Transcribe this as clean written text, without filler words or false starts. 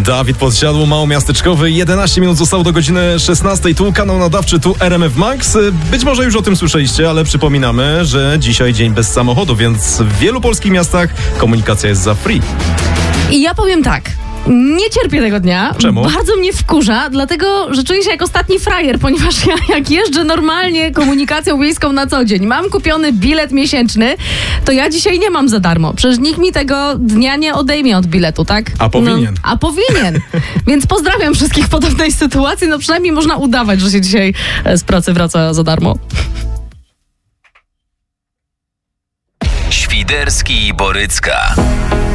Dawid Podsiadło, małomiasteczkowy. 11 minut zostało do godziny 16. Tu kanał nadawczy, tu RMF Max. Być może już o tym słyszeliście, ale przypominamy, że dzisiaj dzień bez samochodu, więc w wielu polskich miastach komunikacja jest za free. I ja powiem tak. Nie cierpię tego dnia. Czemu? Bardzo mnie wkurza, dlatego, że czuję się jak ostatni frajer, ponieważ ja jak jeżdżę normalnie komunikacją miejską na co dzień, mam kupiony bilet miesięczny, to ja dzisiaj nie mam za darmo. Przecież nikt mi tego dnia nie odejmie od biletu, tak? A powinien. A powinien. Więc pozdrawiam wszystkich w podobnej sytuacji. No przynajmniej można udawać, że się dzisiaj z pracy wraca za darmo. Świderski i Borycka.